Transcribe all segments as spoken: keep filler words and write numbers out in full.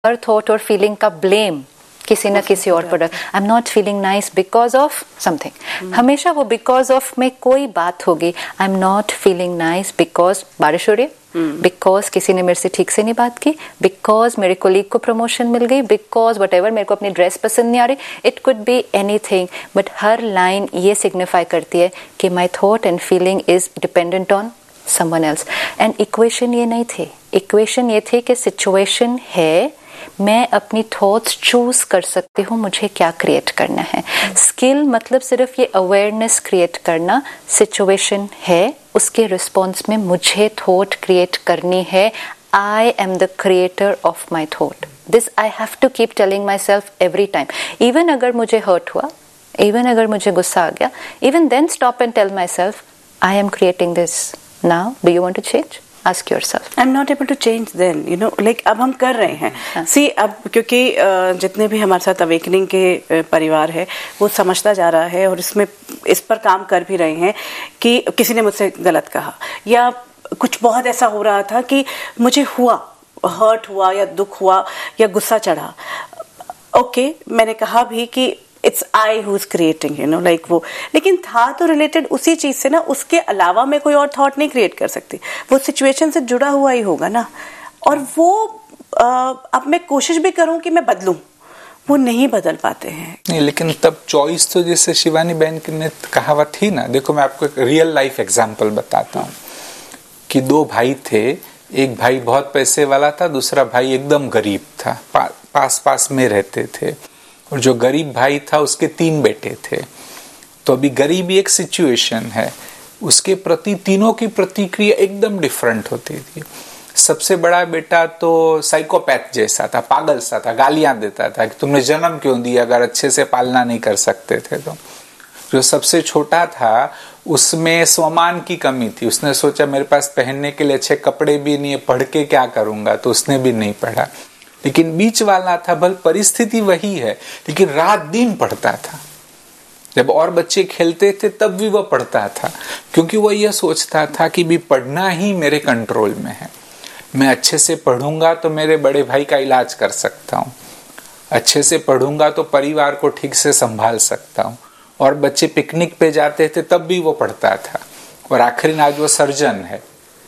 हर thought और feeling का blame किसी ना किसी और पर, I am not feeling nice because of something, हमेशा वो बिकॉज ऑफ में कोई बात होगी। I am not feeling nice because बारिश हो रही है, बिकॉज किसी ने मेरे से ठीक से नहीं बात की, बिकॉज मेरे कोलीग को प्रमोशन मिल गई, बिकॉज वट एवर मेरे को अपनी ड्रेस पसंद नहीं आ रही, it could be anything, but her line ये सिग्निफाई करती है कि my thought and feeling is dependent on someone else. And equation ये नहीं थी, इक्वेशन ये थी कि सिचुएशन है, मैं अपनी थॉट्स चूज कर सकती हूँ मुझे क्या क्रिएट करना है। स्किल मतलब सिर्फ ये अवेयरनेस क्रिएट करना, सिचुएशन है उसके रिस्पॉन्स में मुझे थॉट क्रिएट करनी है। I am the creator of my thought, this I have to keep telling my self every time. Even अगर मुझे हर्ट हुआ, इवन अगर मुझे गुस्सा आ गया, even then stop and tell my self I am creating this now, do you want to change? Ask yourself. I'm not able to change then, you know, like अब हम कर रहे हैं। See, अब क्योंकि जितने भी हमारे साथ अवेकनिंग के परिवार है वो समझता जा रहा है और इसमें इस पर काम कर भी रहे हैं कि किसी ने मुझसे गलत कहा या कुछ बहुत ऐसा हो रहा था कि मुझे हुआ, हर्ट हुआ या दुख हुआ या गुस्सा चढ़ा। ओके okay, मैंने कहा भी कि it's I who is creating, you know, like वो, लेकिन था तो रिलेटेड उसी चीज से ना, उसके अलावा मैं कोई और थॉट नहीं क्रिएट कर सकती, वो सिचुएशन से जुड़ा हुआ ही होगा ना। और वो आ, अब मैं कोशिश भी करूं कि मैं बदलूं, वो नहीं बदल पाते हैं। नहीं, लेकिन तब चॉइस तो जैसे शिवानी बहन की ने कहावत थी ना, देखो मैं आपको एक रियल लाइफ एग्जांपल बताता हूँ कि दो भाई थे, एक भाई बहुत पैसे वाला था, दूसरा भाई एकदम गरीब था, पा, पास पास में रहते थे। और जो गरीब भाई था उसके तीन बेटे थे। तो अभी गरीबी एक सिचुएशन है, उसके प्रति तीनों की प्रतिक्रिया एकदम डिफरेंट होती थी। सबसे बड़ा बेटा तो साइकोपैथ जैसा था, पागल सा था, गालियां देता था कि तुमने जन्म क्यों दिया अगर अच्छे से पालना नहीं कर सकते थे तो। जो सबसे छोटा था उसमें स्वमान की कमी थी, उसने सोचा मेरे पास पहनने के लिए अच्छे कपड़े भी नहीं है, पढ़ के क्या करूंगा, तो उसने भी नहीं पढ़ा। लेकिन बीच वाला था, भले परिस्थिति वही है लेकिन रात दिन पढ़ता था। जब और बच्चे खेलते थे तब भी वह पढ़ता था, क्योंकि वह यह सोचता था कि भी पढ़ना ही मेरे कंट्रोल में है। मैं अच्छे से पढ़ूंगा तो मेरे बड़े भाई का इलाज कर सकता हूँ, अच्छे से पढ़ूंगा तो परिवार को ठीक से संभाल सकता हूँ। और बच्चे पिकनिक पे जाते थे तब भी वो पढ़ता था, और आखिरी आज वो सर्जन है।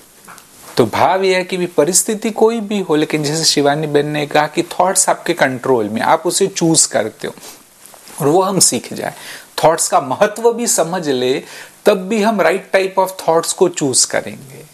तो भाव यह है कि भी परिस्थिति कोई भी हो, लेकिन जैसे शिवानी बहन ने कहा कि थॉट्स आपके कंट्रोल में, आप उसे चूज करते हो, और वो हम सीख जाए, थॉट्स का महत्व भी समझ ले, तब भी हम राइट टाइप ऑफ थॉट्स को चूज करेंगे।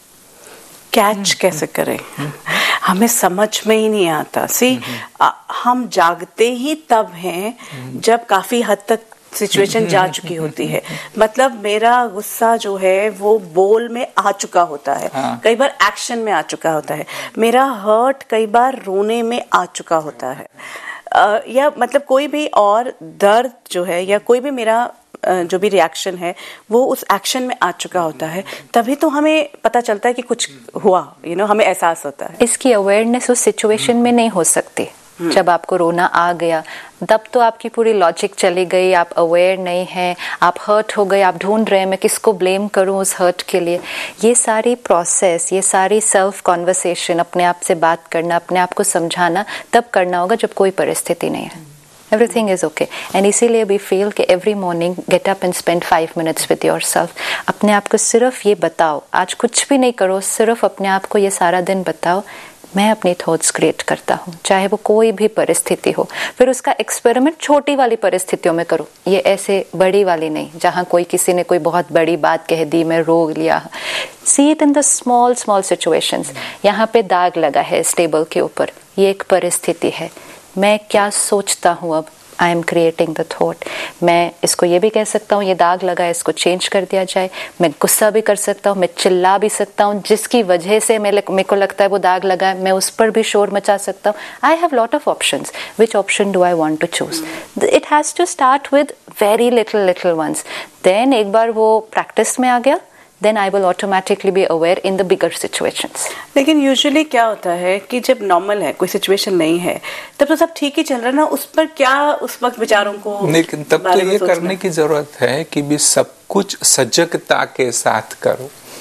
कैच कैसे करें, हमें समझ में ही नहीं आता। सी, हम जागते ही तब हैं जब काफी हद तक सिचुएशन जा चुकी होती है। मतलब मेरा गुस्सा जो है वो बोल में आ चुका होता है, हाँ। कई बार एक्शन में आ चुका होता है, मेरा हर्ट कई बार रोने में आ चुका होता है, आ, या मतलब कोई भी और दर्द जो है या कोई भी मेरा जो भी रिएक्शन है वो उस एक्शन में आ चुका होता है। तभी तो हमें पता चलता है कि कुछ हुआ, यू नो, हमें एहसास होता है। इसकी अवेयरनेस उस सिचुएशन में नहीं हो सकती। जब आपको रोना आ गया तब तो आपकी पूरी लॉजिक चली गई, आप अवेयर नहीं हैं, आप हर्ट हो गए, आप ढूंढ रहे हैं मैं किसको ब्लेम करूं उस हर्ट के लिए। ये सारी प्रोसेस, ये सारी सेल्फ कॉन्वर्सेशन, अपने आप से बात करना, अपने आप को समझाना तब करना होगा जब कोई परिस्थिति नहीं है। Everything is okay. And इसीलिए we feel कि every morning get up and spend five minutes with yourself. अपने आप को सिर्फ ये बताओ, आज कुछ भी नहीं करो, सिर्फ अपने आप को ये सारा दिन बताओ, मैं अपनी थॉट्स क्रिएट करता हूँ, चाहे वो कोई भी परिस्थिति हो। फिर उसका एक्सपेरिमेंट छोटी वाली परिस्थितियों में करो, ये ऐसे बड़ी वाली नहीं, जहाँ कोई किसी ने कोई बहुत बड़ी बात कह दी, मैं रो लिया। See it in the small small situations. यहाँ पे दाग लगा है इस टेबल के ऊपर, ये एक परिस्थिति है, मैं क्या सोचता हूँ अब, I am creating the thought. मैं इसको ये भी कह सकता हूँ ये दाग लगा है, इसको चेंज कर दिया जाए। मैं गुस्सा भी कर सकता हूँ, मैं चिल्ला भी सकता हूँ, जिसकी वजह से मेरे को लगता है वो दाग लगा है, मैं उस पर भी शोर मचा सकता हूँ। I have lot of options, which option do I want to choose? It has to start with very little little ones. Then एक बार वो प्रैक्टिस में आ गया, then I will automatically be aware in the bigger situations. लेकिन usually क्या होता है कि जब नॉर्मल है, कोई सिचुएशन नहीं है, तब तो सब ठीक ही चल रहा है ना, उस पर क्या उस वक्त विचारों को, लेकिन तब तो ये करने की जरूरत है कि भी सब कुछ सजगता के साथ करो।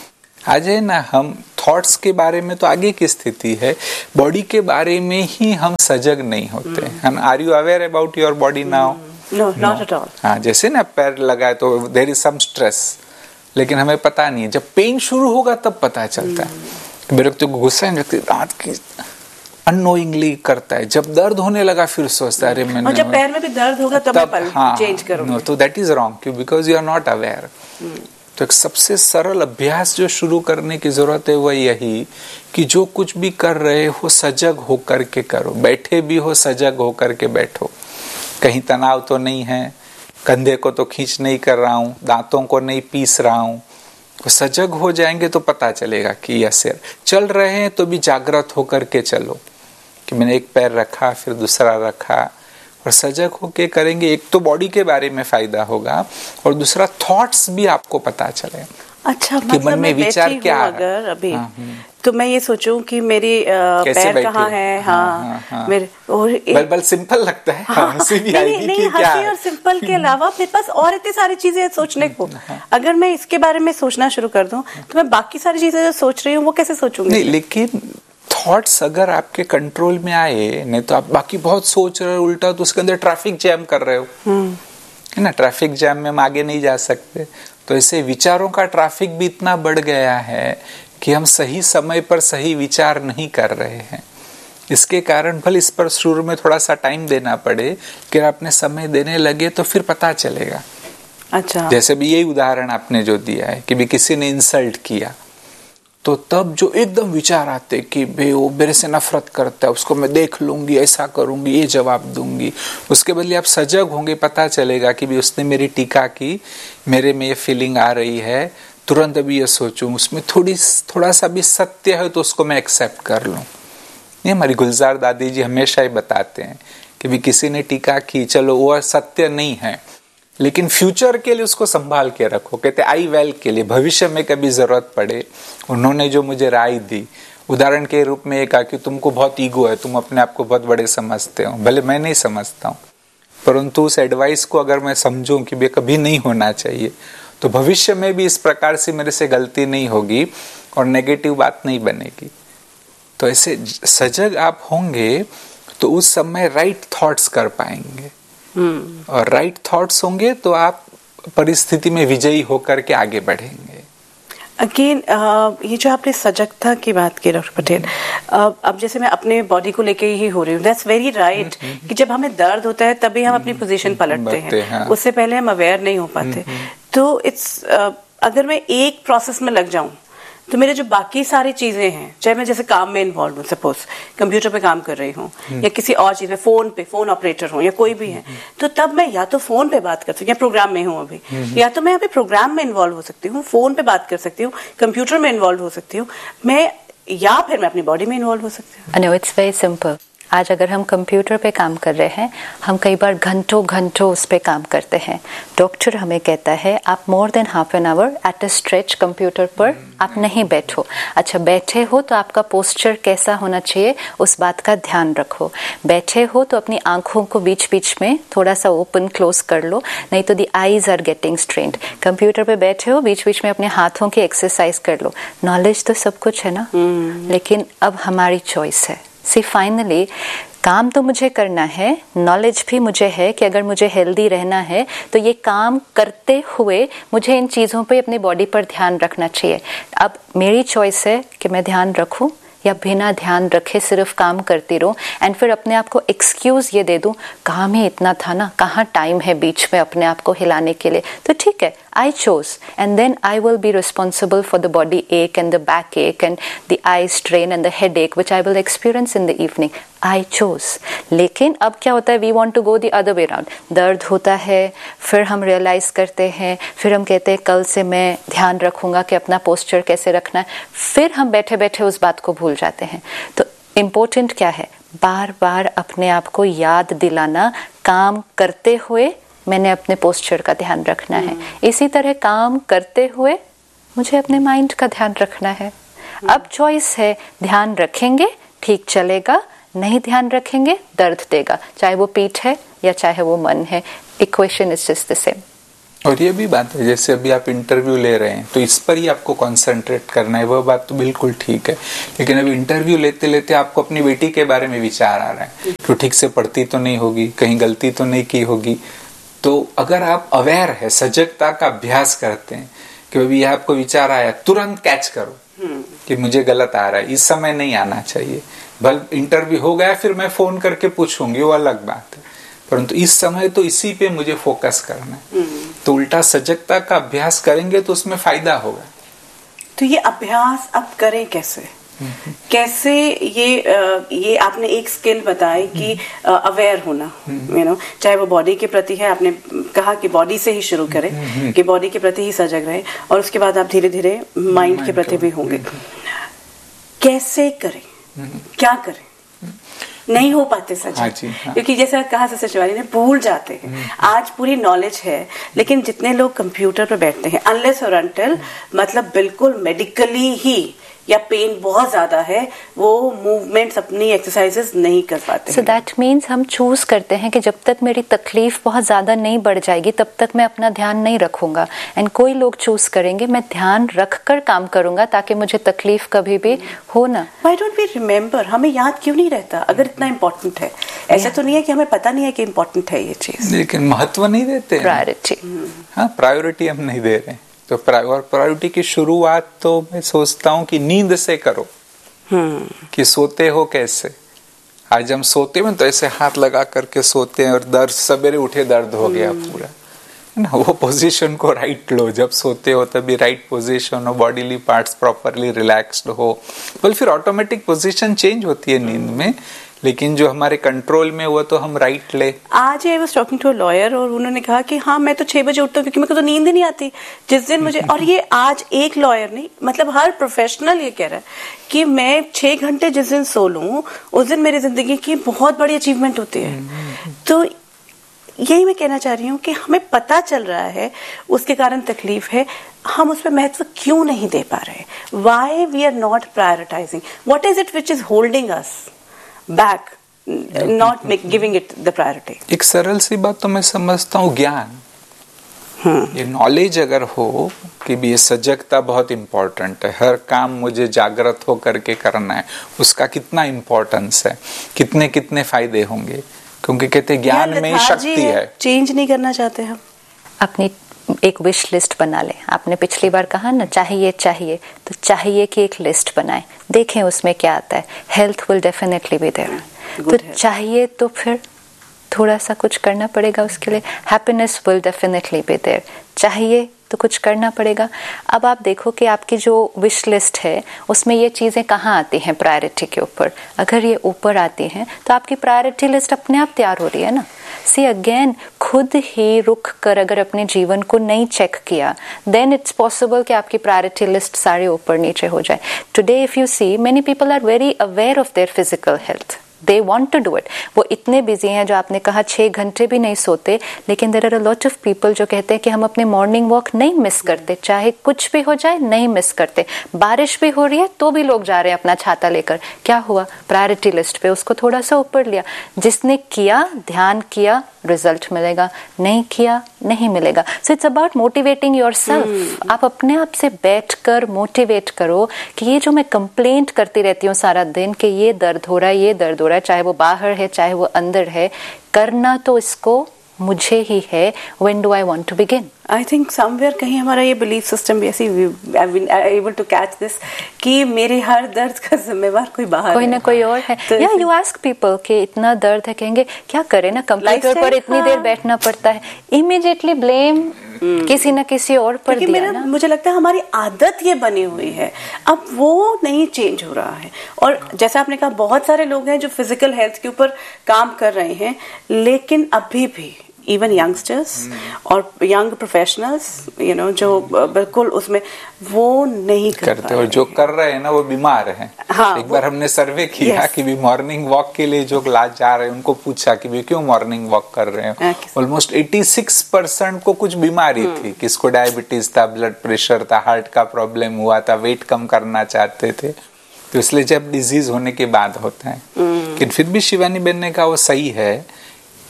आज है ना, हम थॉट्स के बारे में तो आगे की स्थिति है, बॉडी के बारे में ही हम सजग नहीं होते हैं। Are you aware about your body now? No, not at all. हाँ, जैसे ना पैर लगाए तो देयर इज सम स्ट्रेस, लेकिन हमें पता नहीं है। जब पेन शुरू होगा तब पता चलता है। मेरे को गुस्सा व्यक्ति दांत की अननोइंगली करता है, जब दर्द होने लगा फिर सोचता है अरे मैंने, और जब पैर में भी दर्द होगा तब, तब मैं हाँ, चेंज करूंगा। तो दैट इज रॉन्ग, क्यों? Because you are not aware. तो एक सबसे सरल अभ्यास जो शुरू करने की जरूरत है वो यही कि जो कुछ भी कर रहे हो सजग होकर के करो। बैठे भी हो सजग होकर के बैठो। कहीं तनाव तो नहीं है, कंधे को तो खींच नहीं कर रहा हूँ, दांतों को नहीं पीस रहा हूँ। तो सजग हो जाएंगे तो पता चलेगा कि यस यार, चल रहे हैं तो भी जागृत होकर के चलो कि मैंने एक पैर रखा फिर दूसरा रखा, और सजग होके करेंगे। एक तो बॉडी के बारे में फायदा होगा और दूसरा थॉट्स भी आपको पता चलेगा। अच्छा, कि मतलब मन में विचार क्या है अगर अभी हाँ, तो मैं ये सोचूं कि मेरी पैर कहाँ है। हाँ, हाँ, हाँ, मेरे और बल बल सिंपल लगता है। हाँ, हंसी भी आएगी नहीं, नहीं, कि क्या हंसी और सिंपल के अलावा मेरे पास और इतनी सारी चीजें हैं सोचने को। अगर मैं इसके बारे में सोचना शुरू कर दूं तो मैं बाकी सारी चीजें जो सोच रही हूँ वो कैसे सोचूंगी? नहीं, लेकिन थॉट्स अगर आपके कंट्रोल में आए, नहीं तो आप बाकी बहुत सोच रहे हो उल्टा, तो उसके अंदर ट्रैफिक जैम कर रहे हो, है ना। ट्रैफिक जैम में हम आगे नहीं जा सकते। तो ऐसे विचारों का ट्रैफिक भी इतना बढ़ गया है कि हम सही समय पर सही विचार नहीं कर रहे हैं। इसके कारण भले इस पर शुरू में थोड़ा सा टाइम देना पड़े, कि आपने समय देने लगे तो फिर पता चलेगा। अच्छा, जैसे भी यही उदाहरण आपने जो दिया है कि भी किसी ने इंसल्ट किया, तो तब जो एकदम विचार आते कि बे वो मेरे से नफरत करता है, उसको मैं देख लूंगी, ऐसा करूंगी, ये जवाब दूंगी। उसके बदले आप सजग होंगे, पता चलेगा कि भी उसने मेरी टीका की, मेरे में ये फीलिंग आ रही है, तुरंत अभी ये सोचूं, उसमें थोड़ी थोड़ा सा भी सत्य है तो उसको मैं एक्सेप्ट कर लूं। ये हमारी गुलजार दादी जी हमेशा ही बताते हैं कि भी किसी ने टीका की, चलो वो सत्य नहीं है, लेकिन फ्यूचर के लिए उसको संभाल के रखो। कहते आई वेल के लिए, भविष्य में कभी जरूरत पड़े। उन्होंने जो मुझे राय दी, उदाहरण के रूप में एक कहा कि तुमको बहुत ईगो है, तुम अपने आप को बहुत बड़े समझते हो। भले मैं नहीं समझता हूँ, परंतु उस एडवाइस को अगर मैं समझूं कि ये कभी नहीं होना चाहिए, तो भविष्य में भी इस प्रकार से मेरे से गलती नहीं होगी और नेगेटिव बात नहीं बनेगी। तो ऐसे सजग आप होंगे तो उस समय राइट थॉट्स कर पाएंगे, और राइट थॉट्स होंगे तो आप परिस्थिति में विजयी होकर के आगे बढ़ेंगे। अगेन ये जो आपने सजगता की बात की डॉक्टर पटेल, अब जैसे मैं अपने बॉडी को लेके ही हो रही हूँ, दैट्स वेरी राइट कि जब हमें दर्द होता है तभी हम अपनी पोजीशन पलटते हैं, हाँ। उससे पहले हम अवेयर नहीं हो पाते। तो इट्स अगर मैं एक प्रोसेस में लग जाऊं तो मेरे जो बाकी सारी चीजें हैं, चाहे मैं जैसे काम में इन्वॉल्व हूँ, सपोज कंप्यूटर पे काम कर रही हूँ या किसी और चीज में, फोन पे फोन ऑपरेटर हूँ या कोई भी है, तो तब मैं या तो फोन पे बात कर सकती हूँ, या प्रोग्राम में हूँ अभी, या तो मैं अभी प्रोग्राम में इन्वॉल्व हो सकती हूँ, फोन पे बात कर सकती हूँ, कंप्यूटर में इन्वॉल्व हो सकती हूँ मैं, या फिर मैं अपनी बॉडी में इन्वॉल्व हो सकती हूँ। No, it's very simple. आज अगर हम कंप्यूटर पे काम कर रहे हैं, हम कई बार घंटों घंटों उस पे काम करते हैं। डॉक्टर हमें कहता है आप more than half an hour at a stretch computer पर आप नहीं बैठो। अच्छा, बैठे हो तो आपका पोस्चर कैसा होना चाहिए उस बात का ध्यान रखो। बैठे हो तो अपनी आंखों को बीच बीच में थोड़ा सा ओपन क्लोज कर लो, नहीं तो the eyes are getting strained. Computer पे बैठे हो, बीच बीच में अपने हाथों की एक्सरसाइज कर लो। नॉलेज तो सब कुछ है ना, लेकिन अब हमारी चॉइस है। सी फाइनली काम तो मुझे करना है, नॉलेज भी मुझे है कि अगर मुझे हेल्दी रहना है तो ये काम करते हुए मुझे इन चीज़ों पे अपनी बॉडी पर ध्यान रखना चाहिए। अब मेरी चॉइस है कि मैं ध्यान रखूं या बिना ध्यान रखे सिर्फ काम करती रहूं, एंड फिर अपने आप को एक्सक्यूज ये दे दूं, काम ही इतना था ना, कहाँ टाइम है बीच में अपने आप को हिलाने के लिए। तो ठीक है, I chose, and then I will be responsible for the body ache and the back ache and the eye strain and the headache which I will experience in the evening. I chose. लेकिन अब क्या होता है, we want to go the other way around. दर्द होता है, फिर हम रियलाइज करते हैं, फिर हम कहते हैं कल से मैं ध्यान रखूंगा कि अपना पोस्चर कैसे रखना है, फिर हम बैठे बैठे उस बात को भूल जाते हैं। तो इम्पोर्टेंट क्या है, बार बार अपने आप को याद दिलाना, काम करते हुए मैंने अपने पोस्चर का ध्यान रखना है। इसी तरह काम करते हुए मुझे अपने माइंड का ध्यान रखना है। अब चॉइस है, ध्यान रखेंगे ठीक चलेगा, नहीं ध्यान रखेंगे दर्द देगा, चाहे वो पीठ है या चाहे वो मन है। Equation is just the same. और ये भी बात है, जैसे अभी आप इंटरव्यू ले रहे हैं तो इस पर ही आपको कंसंट्रेट करना है, वह बात तो बिल्कुल ठीक है। लेकिन अभी इंटरव्यू लेते लेते आपको अपनी बेटी के बारे में विचार आ रहा है तो ठीक से पढ़ती तो नहीं होगी, कहीं गलती तो नहीं की होगी। तो अगर आप अवेयर है, सजगता का अभ्यास करते हैं कि अभी आपको विचार आया, तुरंत कैच करो कि मुझे गलत आ रहा है, इस समय नहीं आना चाहिए। भल इंटरव्यू हो गया फिर मैं फोन करके पूछूंगी, वो अलग बात है, परंतु इस समय तो इसी पे मुझे फोकस करना है। तो उल्टा सजगता का अभ्यास करेंगे तो उसमें फायदा होगा। तो ये अभ्यास अब करें कैसे? कैसे ये ये आपने एक स्किल बताई कि अवेयर होना, यू नो, चाहे वो बॉडी के प्रति है, आपने कहा कि बॉडी से ही शुरू करें कि बॉडी के प्रति ही सजग रहे और उसके बाद आप धीरे धीरे माइंड के प्रति भी होंगे। कैसे करें, क्या करें? नहीं हो पाते सच। हाँ जी, हाँ। क्योंकि जैसा कहा सच शिवानी ने, भूल जाते हैं। आज पूरी नॉलेज है लेकिन जितने लोग कंप्यूटर पर बैठते हैं, अनलेस और अनटिल मतलब बिल्कुल मेडिकली ही या पेन बहुत ज्यादा है, वो मूवमेंट्स अपनी एक्सरसाइजेस नहीं कर पाते। सो दैट मीन्स हम चूज करते हैं कि जब तक मेरी तकलीफ बहुत ज्यादा नहीं बढ़ जाएगी तब तक मैं अपना ध्यान नहीं रखूंगा। एंड कोई लोग चूज करेंगे मैं ध्यान रख कर काम करूंगा ताकि मुझे तकलीफ कभी भी हो ना। Why don't we remember? हमें याद क्यों नहीं रहता अगर इतना इम्पोर्टेंट है? ऐसा तो नहीं है कि हमें पता नहीं है कि इम्पोर्टेंट है ये चीज, लेकिन महत्व नहीं देते, प्रायोरिटी। हाँ, प्रायोरिटी हम नहीं दे रहे। तो प्रायोरिटी की शुरुआत तो मैं सोचता हूँ कि नींद से करो। कि सोते हो कैसे? आज हम सोते हैं तो ऐसे हाथ लगा करके सोते हैं और दर्द, सवेरे उठे दर्द हो गया पूरा, है ना। वो पोजीशन को राइट लो, जब सोते हो तभी राइट पोजीशन हो, बॉडीली पार्ट्स प्रॉपरली रिलैक्स्ड हो, बोल फिर ऑटोमेटिक पोजीशन चेंज होती है नींद में। लेकिन जो हमारे कंट्रोल में वो तो हम राइट ले। आज I was talking to a lawyer और उन्होंने कहा कि हाँ मैं तो छह बजे उठता हूँ क्योंकि मेरे को तो नींद ही नहीं आती जिस दिन मुझे। और ये आज एक लॉयर नहीं, मतलब हर प्रोफेशनल ये कह रहा है कि मैं छह घंटे जिस दिन सो लूं उस दिन मेरी जिंदगी की बहुत बड़ी अचीवमेंट होती है। तो यही मैं कहना चाह रही हूँ कि हमें पता चल रहा है उसके कारण तकलीफ है, हम उस पर महत्व क्यों नहीं दे पा रहे? Why we are not prioritising? What is it which is holding us back, not giving it the priority? एक सरल सी बात तो मैं समझता हूँ, ज्ञान, ये नॉलेज अगर हो कि भी ये सजगता बहुत इम्पोर्टेंट है, हर काम मुझे जागृत हो करके करना है, उसका कितना इम्पोर्टेंस है, कितने कितने फायदे होंगे, क्योंकि कहते ज्ञान में ही शक्ति है। चेंज नहीं करना चाहते हम। अपनी एक विश लिस्ट बना लें। आपने पिछली बार कहा ना चाहिए चाहिए, तो चाहिए की एक लिस्ट बनाएं, देखें उसमें क्या आता है। Health will definitely be there, तो चाहिए तो फिर थोड़ा सा कुछ करना पड़ेगा उसके लिए। Happiness will definitely be there, चाहिए तो कुछ करना पड़ेगा। अब आप देखो कि आपकी जो विश लिस्ट है उसमें ये चीजें कहाँ आती हैं प्रायोरिटी के ऊपर। अगर ये ऊपर आती हैं तो आपकी प्रायोरिटी लिस्ट अपने आप तैयार हो रही है ना। सी अगेन, खुद ही रुक कर अगर अपने जीवन को नहीं चेक किया, देन इट्स पॉसिबल कि आपकी प्रायोरिटी लिस्ट सारे ऊपर नीचे हो जाए। Today if you see, many people are very aware of their physical health, they want to do it। वो इतने बिजी हैं, जो आपने कहा छह घंटे भी नहीं सोते, लेकिन there are a lot of people जो कहते हैं कि हम अपने मॉर्निंग वॉक नहीं मिस करते, चाहे कुछ भी हो जाए नहीं मिस करते। बारिश भी हो रही है तो भी लोग जा रहे हैं अपना छाता लेकर। क्या हुआ? प्रायोरिटी लिस्ट पे उसको थोड़ा सा ऊपर लिया। जिसने किया, ध्यान किया, रिजल्ट मिलेगा, नहीं किया नहीं मिलेगा। So it's about motivating yourself. आप अपने आप से बैठकर मोटिवेट करो कि ये जो मैं कंप्लेंट करती रहती हूँ सारा दिन कि ये दर्द हो रहा है, ये दर्द हो रहा है, चाहे वो बाहर है चाहे वो अंदर है, करना तो इसको मुझे ही है। When do I want to begin? I think somewhere कहीं हमारा ये बिलीफ सिस्टम भी ऐसी, I've been able to catch this, कि मेरे हर दर्द का जिम्मेवार कोई बाहर कोई ना कोई और है। तो या you ask people कि इतना दर्द है, कहेंगे क्या करें ना, कंप्यूटर पर इतनी देर बैठना पड़ता है, इमीडिएटली ब्लेम किसी ना किसी और पर दिया मेरा, ना। मुझे लगता है हमारी आदत ये बनी हुई है, अब वो नहीं चेंज हो रहा है। और जैसा आपने कहा, बहुत सारे लोग हैं जो फिजिकल हेल्थ के ऊपर काम कर रहे हैं, लेकिन अभी भी इवन यंगस्टर्स और यंग प्रोफेशनल्स, यू नो, जो बिल्कुल उसमें वो नहीं कर करते, और जो कर रहे हैं ना वो बीमार हैं। हाँ, एक बार हमने सर्वे किया yes. कि भी मॉर्निंग वॉक के लिए जो लाज जा रहे हैं उनको पूछा कि भी क्यों मॉर्निंग वॉक कर रहे हैं। ऑलमोस्ट छियासी परसेंट को कुछ बीमारी थी, किसको डायबिटीज था, ब्लड प्रेशर था, हार्ट का प्रॉब्लम हुआ था, वेट कम करना चाहते थे। तो इसलिए जब डिजीज होने के बाद होता है। लेकिन फिर भी शिवानी बहन ने कहा वो सही है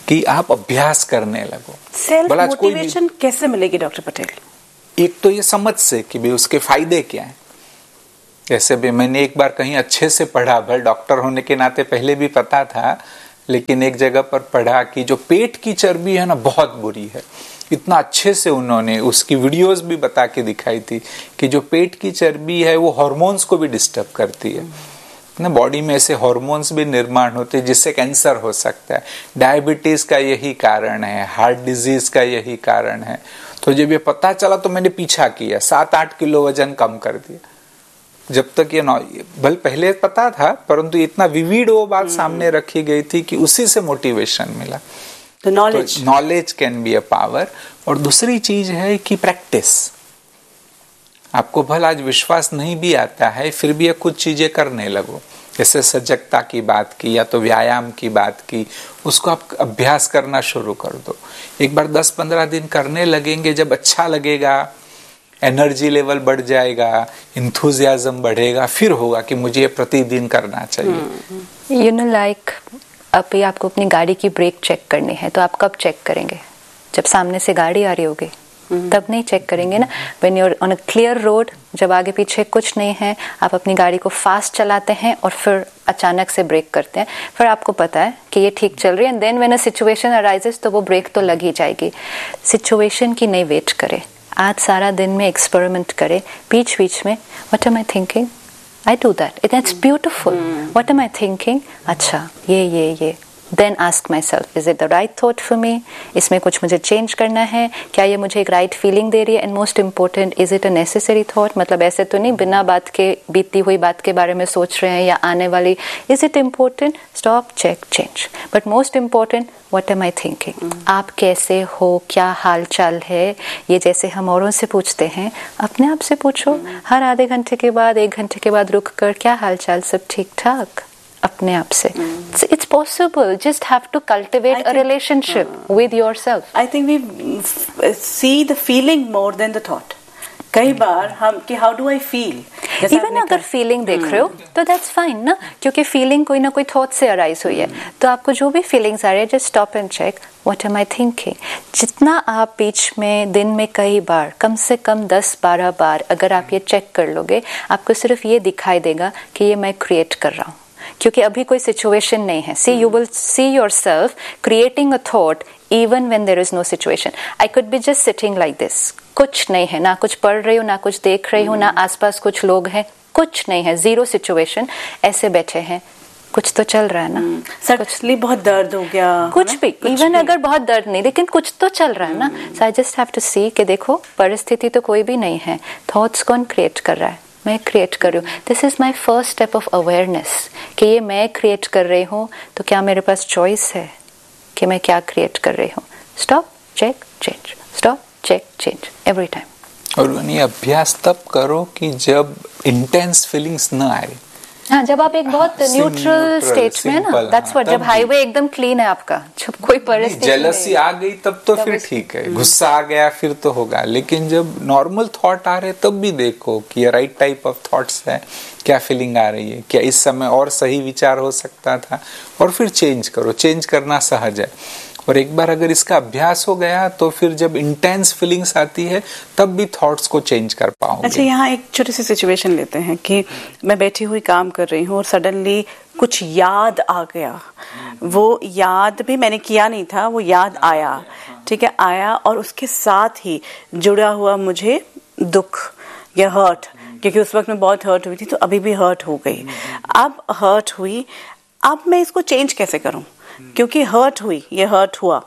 कि आप अभ्यास करने लगो। सेल्फ मोटिवेशन कैसे मिलेगी डॉक्टर पटेल? एक तो ये समझ से कि भी उसके फायदे क्या हैं। जैसे भी मैंने एक बार कहीं अच्छे से पढ़ा, भले डॉक्टर होने के नाते पहले भी पता था, लेकिन एक जगह पर पढ़ा कि जो पेट की चर्बी है ना बहुत बुरी है। इतना अच्छे से उन्होंने उसकी वीडियोस भी बता के दिखाई थी कि जो पेट की चर्बी है वो हार्मोन्स को भी डिस्टर्ब करती है ना, बॉडी में ऐसे हार्मोन्स भी निर्माण होते हैं जिससे कैंसर हो सकता है। डायबिटीज का यही कारण है, हार्ट डिजीज का यही कारण है। तो जब ये पता चला तो मैंने पीछा किया, सात आठ किलो वजन कम कर दिया। जब तक ये भले पहले पता था, परंतु इतना विविड वो बात सामने रखी गई थी कि उसी से मोटिवेशन मिला। तो knowledge knowledge can be a power. और दूसरी चीज है कि प्रैक्टिस। आपको भला आज विश्वास नहीं भी आता है, फिर भी कुछ चीजें करने लगो। जैसे सजगता की बात की या तो व्यायाम की बात की, उसको आप अभ्यास करना शुरू कर दो। एक बार दस पंद्रह दिन करने लगेंगे, जब अच्छा लगेगा, एनर्जी लेवल बढ़ जाएगा, इंथुजियाज्म बढ़ेगा, फिर होगा कि मुझे ये प्रतिदिन करना चाहिए। यू नो लाइक अब ये आपको अपनी गाड़ी की ब्रेक चेक करनी है, तो आप कब चेक करेंगे? जब सामने से गाड़ी आ रही होगी तब नहीं चेक करेंगे ना। When you are on a clear road, जब आगे पीछे कुछ नहीं है, आप अपनी गाड़ी को फास्ट चलाते हैं और फिर अचानक से ब्रेक करते हैं, फिर आपको पता है कि ये ठीक चल रही है, and then when a situation arises तो वो ब्रेक तो लग ही जाएगी। सिचुएशन की नहीं वेट करें, आज सारा दिन में एक्सपेरिमेंट करें, बीच बीच में what am I thinking, I do that, it's beautiful, what am I thinking, अच्छा ये ये ये then ask my self, is it the right thought for me, इसमें कुछ मुझे चेंज करना है क्या, ये मुझे एक राइट right फीलिंग दे रही है, and most important is it a necessary thought. मतलब ऐसे तो नहीं बिना बात के बीती हुई बात के बारे में सोच रहे हैं या आने वाली, is it important, stop, check, change. But most important, what am I thinking, आप कैसे हो, क्या हाल चाल है, ये जैसे हम औरों से पूछते हैं अपने आप से पूछो। हर आधे घंटे के बाद, एक घंटे के बाद रुक कर, क्या हाल चाल, सब ठीक ठाक, अपने आप से। It's possible, just have to cultivate a relationship with yourself. I think we see the feeling more than the thought. कई बार हम कि how do I feel, even अगर फीलिंग देख रहे हो तो दैट्स फाइन ना, क्योंकि फीलिंग कोई ना कोई थॉट से अराइज हुई है। तो आपको जो भी फीलिंग्स आ रही है, just stop and check, what am I thinking. जितना आप बीच में दिन में कई बार, कम से कम दस बारह बार अगर आप ये चेक कर लोगे, आपको सिर्फ ये दिखाई देगा कि ये मैं क्रिएट कर रहा हूँ, क्योंकि अभी कोई सिचुएशन नहीं है। सी you will see yourself creating a thought even when there is know situation. I could be just sitting like this, कुछ नहीं है, ना कुछ पढ़ रही हूँ, ना कुछ देख रही हूँ, ना आसपास कुछ लोग हैं, कुछ नहीं है, जीरो सिचुएशन, ऐसे बैठे हैं, कुछ तो चल रहा है ना। सडनली बहुत दर्द हो गया, कुछ भी, इवन अगर बहुत दर्द नहीं, लेकिन कुछ तो चल रहा है ना। सो आई जस्ट हैव टू सी कि देखो परिस्थिति तो कोई भी नहीं है, थॉट्स कौन क्रिएट कर रहा है, मैं क्रिएट कर रही हूँ। This is my first step of awareness कि ये मैं क्रिएट कर रही हूँ, तो क्या मेरे पास चॉइस है कि मैं क्या क्रिएट कर रही हूँ। Stop, check, change, stop, check, change, every time. और ये अभ्यास तब करो कि जब इंटेंस फीलिंग्स न आए। हाँ, जब आप एक बहुत न्यूट्रल स्टेट में है ना, दैट्स व्हाट, जब हाईवे एकदम क्लीन है आपका, जब कोई परिस्थिति, जेलसी आ गई तब तो फिर ठीक है, गुस्सा आ गया फिर तो होगा, लेकिन जब नॉर्मल थॉट आ रहे तब भी देखो कि ये राइट टाइप ऑफ थॉट्स है, क्या फीलिंग आ रही है, क्या इस समय और सही विचार हो सकता था, और फिर चेंज करो। चेंज करना सहज है, और एक बार अगर इसका अभ्यास हो गया तो फिर जब इंटेंस फीलिंग्स आती है तब भी थॉट्स को चेंज कर पाओगे। अच्छा, यहाँ एक छोटी सी सिचुएशन लेते हैं कि मैं बैठी हुई काम कर रही हूँ और सडनली कुछ याद आ गया, वो याद भी मैंने किया नहीं था, वो याद आया, ठीक है, आया, और उसके साथ ही जुड़ा हुआ मुझे दुख या हर्ट, क्योंकि उस वक्त मैं बहुत हर्ट हुई थी, तो अभी भी हर्ट हो गई। अब हर्ट हुई, अब मैं इसको चेंज कैसे करूं, क्योंकि हर्ट हुई, ये हर्ट हुआ,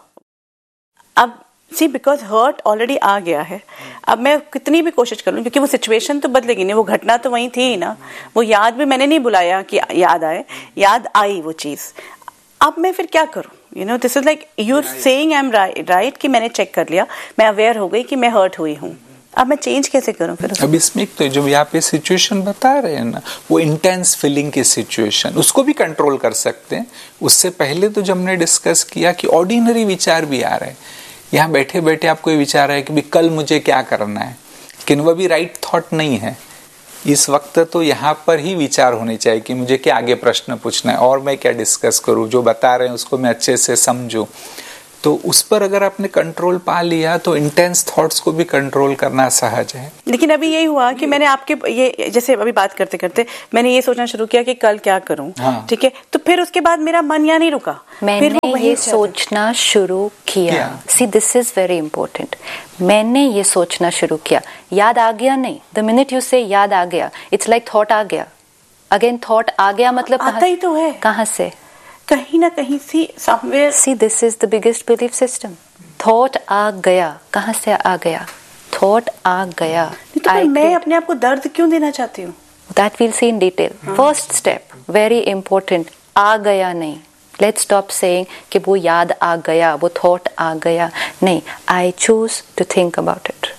अब सी बिकॉज हर्ट ऑलरेडी आ गया है, अब मैं कितनी भी कोशिश कर लूं, क्योंकि वो सिचुएशन तो बदलेगी नहीं, वो घटना तो वही थी ना, वो याद भी मैंने नहीं बुलाया कि याद आए, याद आई वो चीज, अब मैं फिर क्या करूं, you know, this is like you saying I am right कि मैंने चेक कर लिया, मैं अवेयर हो गई कि मैं हर्ट हुई हूं, अब मैं चेंज कैसे करूं फिर? अब इसमें तो जो यहाँ पे सिचुएशन बता रहे हैं ना, वो इंटेंस फीलिंग की सिचुएशन, उसको भी कंट्रोल कर सकते हैं। उससे पहले तो जब हमने डिस्कस किया कि ऑर्डिनरी विचार भी आ रहे हैं, यहाँ बैठे बैठे आपको ये विचार है कि भी कल मुझे क्या करना है, लेकिन वह भी राइट थॉट नहीं है इस वक्त। तो यहाँ पर ही विचार होने चाहिए कि मुझे क्या आगे प्रश्न पूछना है और मैं क्या डिस्कस करूँ, जो बता रहे हैं उसको मैं अच्छे से समझूं। तो उस पर अगर आपने कंट्रोल पा लिया तो इंटेंस थॉट्स को भी कंट्रोल करना सहज है। लेकिन अभी यही हुआ कि मैंने आपके ये जैसे अभी बात करते करते मैंने ये सोचना शुरू किया कि कल क्या करूं, हाँ। ठीक है, तो फिर उसके बाद मेरा मन यहाँ नहीं रुका, मैंने ये सोचना शुरू किया। See this is very important. मैंने ये सोचना शुरू किया, याद आ गया नहीं। द मिनट यू से याद आ गया, इट्स लाइक थॉट आ गया। अगेन थॉट आ गया मतलब आता ही तो है, कहाँ से? कहीं ना कहीं सी somewhere. See this is the biggest belief system. Thought आ गया, कहाँ से आ गया? थॉट आ गया। तो I मैं अपने आप को दर्द क्यों देना चाहती हूँ? That will see in detail. First step very important, आ गया नहीं। लेट्स स्टॉप सेइंग कि वो याद आ गया, वो थॉट आ गया। नहीं, I choose to think about it.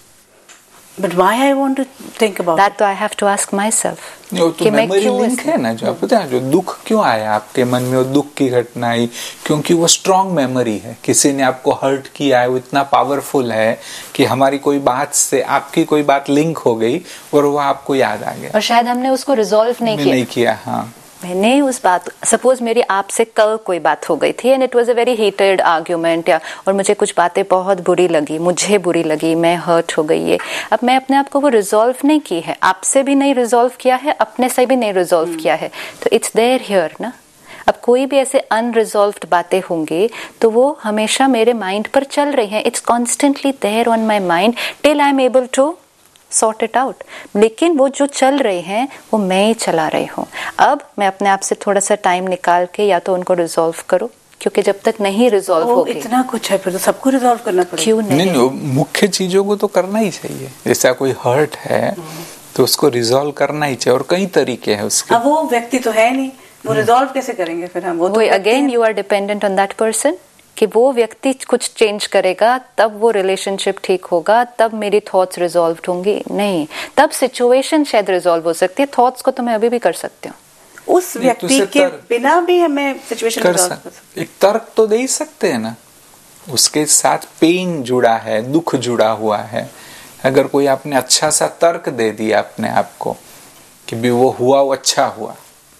But why I want to think about that? it? तो I have to ask myself. वो तो मेमोरी लिंक है ना, जो आप पता है, जो दुख क्यों आया आपके मन में, वो दुख की घटना आई क्योंकि वो स्ट्रॉन्ग मेमोरी है। किसी ने आपको हर्ट किया है, वो इतना पावरफुल है कि हमारी कोई बात से आपकी कोई बात लिंक हो गई और वो आपको याद आ गया, और शायद हमने उसको रिजॉल्व नहीं किया नहीं किया हाँ। मैंने उस बात, सपोज मेरी आपसे कल कोई बात हो गई थी and it was a very heated argument, या और मुझे कुछ बातें बहुत बुरी लगी, मुझे बुरी लगी, मैं हर्ट हो गई है। अब मैं अपने आप को वो रिजॉल्व नहीं की है, आपसे भी नहीं रिजॉल्व किया है, अपने से भी नहीं रिजॉल्व किया है, तो इट्स देयर हियर ना। अब कोई भी ऐसे अनरिजॉल्व्ड बातें होंगी तो वो हमेशा मेरे माइंड पर चल रही हैं। It's constantly there on my mind till I am able to sort it out. लेकिन वो जो चल रहे हैं वो मैं ही चला रही हूँ। अब मैं अपने आप से थोड़ा सा टाइम निकाल के या तो उनको रिजॉल्व करो, क्योंकि जब तक नहीं रिजॉल्व होगी, इतना कुछ है फिर तो सबको रिजॉल्व करना पड़ेगा। क्यों नहीं? नहीं, नहीं, मुख्य चीजों को तो करना ही चाहिए। जैसा कोई हर्ट है तो उसको रिजॉल्व करना ही चाहिए, और कई तरीके हैं उसके। अब वो व्यक्ति तो है नहीं, वो रिजॉल्व कैसे करेंगे फिर हम? वो तो again you are dependent on that person कि वो व्यक्ति कुछ चेंज करेगा तब वो रिलेशनशिप ठीक होगा, तब मेरी थॉट्स रिजॉल्व होंगी। नहीं, तब सिचुएशन शायद रिजॉल्व हो सकती है, थॉट्स को तो मैं अभी भी कर सकती हूँ। उस व्यक्ति के बिना भी हमें सिचुएशन कर सकते। एक तर्क तो दे ही सकते हैं ना, उसके साथ पेन जुड़ा है, दुख जुड़ा हुआ है। अगर कोई आपने अच्छा सा तर्क दे दिया अपने आप को कि भी वो हुआ, वो अच्छा हुआ,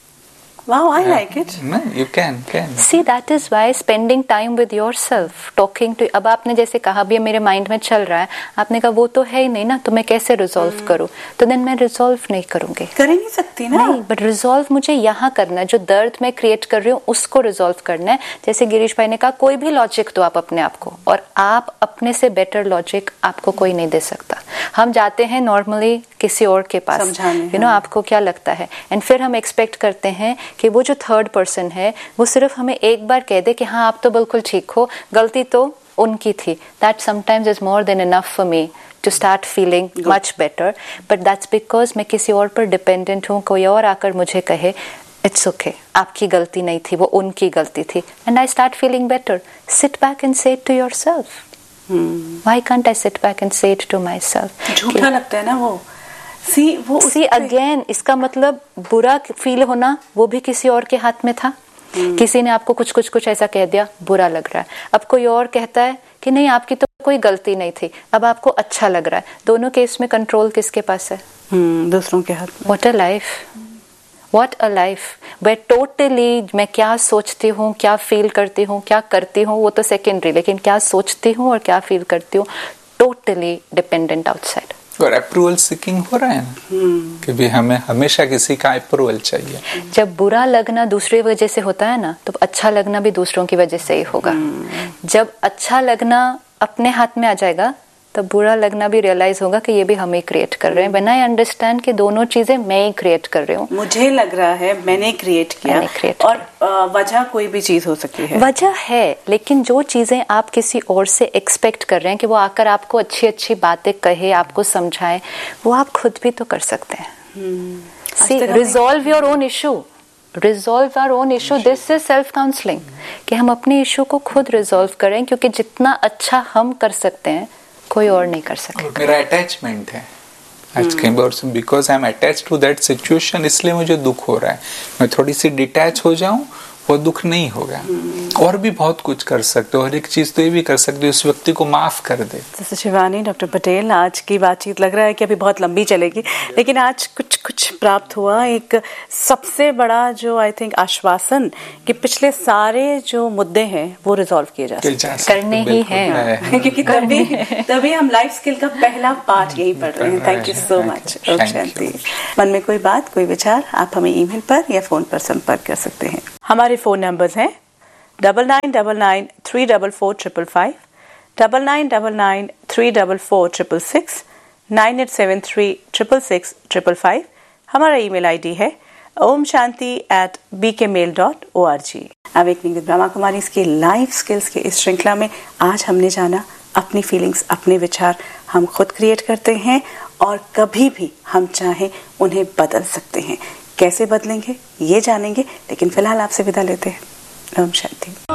Wow, I like it. No, you can, can. See, that is why spending time with yourself, talking to. अब आपने जैसे कहा भी मेरे माइंड में चल रहा है, आपने कहा वो तो है ही नहीं ना, तो मैं कैसे रिजॉल्व hmm. करूं? तो देन मैं रिजॉल्व नहीं करूंगी। कर ही नहीं सकती ना। नहीं, बट रिजॉल्व मुझे यहाँ करना है। जो दर्द मैं क्रिएट कर रही हूँ उसको रिजॉल्व करना है। जैसे गिरीश भाई ने कहा, कोई भी लॉजिक दो आप अपने आप को, और आप अपने से बेटर लॉजिक आपको कोई नहीं दे सकता। हम जाते हैं नॉर्मली किसी और के पास, यू नो आपको क्या लगता है, एंड फिर हम एक्सपेक्ट करते हैं कि वो जो थर्ड पर्सन है वो सिर्फ हमें एक बार कह दे कि हाँ आप तो बिल्कुल ठीक हो, गलती तो उनकी थी। That sometimes is more than enough for me to start feeling much better, but that's because मैं किसी और पर डिपेंडेंट हूँ। कोई और आकर मुझे कहे इट्स ओके okay, आपकी गलती नहीं थी, वो उनकी गलती थी, and I start feeling better. Sit back and से it to yourself, why can't I sit back and से इट टू माई सेल्फ? झूठा लगता है ना वो। सी वो सी अगेन, इसका मतलब बुरा फील होना वो भी किसी और के हाथ में था। hmm. किसी ने आपको कुछ कुछ कुछ ऐसा कह दिया, बुरा लग रहा है। अब कोई और कहता है कि नहीं आपकी तो कोई गलती नहीं थी, अब आपको अच्छा लग रहा है। दोनों केस में कंट्रोल किसके पास है? hmm, दूसरों के हाथ में। What a life, what a life, way totally मैं क्या सोचती हूँ, क्या फील करती हूँ, क्या करती हूँ, वो तो सेकेंडरी, लेकिन क्या सोचती हूँ और क्या फील करती हूँ टोटली डिपेंडेंट आउटसाइड। और अप्रूवल सीकिंग हो रहा है ना, hmm. कि भी हमें हमेशा किसी का अप्रूवल चाहिए। जब बुरा लगना दूसरी वजह से होता है ना, तो अच्छा लगना भी दूसरों की वजह से ही होगा। hmm. जब अच्छा लगना अपने हाथ में आ जाएगा तब बुरा लगना भी रियलाइज होगा कि ये भी हम ही क्रिएट कर रहे हैं। व्हेन आई अंडरस्टैंड कि दोनों चीजें मैं ही क्रिएट कर रही हूँ, मुझे लग रहा है मैंने क्रिएट किया, मैंने क्रिएट और वजह कोई भी चीज हो सकती है, वजह है, लेकिन जो चीजें आप किसी और से एक्सपेक्ट कर रहे हैं कि वो आकर आपको अच्छी अच्छी बातें कहे, आपको समझाए, वो आप खुद भी तो कर सकते हैं। सी, resolve your own issue, resolve our own issue, this is self counselling, कि हम अपने इशू को खुद रिजॉल्व करें, क्योंकि जितना अच्छा हम कर सकते हैं कोई और नहीं कर सके। मेरा अटैचमेंट है आज कई बार, because I am attach to that situation, इसलिए मुझे दुख हो रहा है। मैं थोड़ी सी डिटैच हो जाऊं, वो दुख नहीं होगा। और भी बहुत कुछ कर सकते हो, और एक चीज तो ये भी कर सकते हो, उस व्यक्ति को माफ कर दे। जैसे शिवानी, डॉक्टर पटेल, आज की बातचीत लग रहा है कि अभी बहुत लंबी चलेगी, लेकिन आज कुछ कुछ प्राप्त हुआ, एक सबसे बड़ा जो आई थिंक आश्वासन कि पिछले सारे जो मुद्दे हैं वो रिजॉल्व किए जा सकते करने ही हैं, क्योंकि तभी तभी हम लाइफ स्किल का पहला पार्ट यही पढ़ रहे हैं। Thank you so much Om Shanti. मन में कोई बात, कोई विचार, आप हमें ईमेल पर या फोन पर संपर्क कर सकते हैं। हमारे फोन नंबर्स हैं double nine double nine three double four triple five, double nine double nine three double four triple six, nine eight seven three triple six triple five. हमारा ईमेल आईडी है Om Shanti eight B के mail dot O R G. Awakening with Brahma Kumari इसके life skills के इस श्रृंखला में आज हमने जाना अपनी फीलिंग्स, अपने विचार हम खुद क्रिएट करते हैं और कभी भी हम चाहें उन्हें बदल सकते हैं। कैसे बदलेंगे ये जानेंगे, लेकिन फिलहाल आपसे विदा लेते हैं। ओम शांति।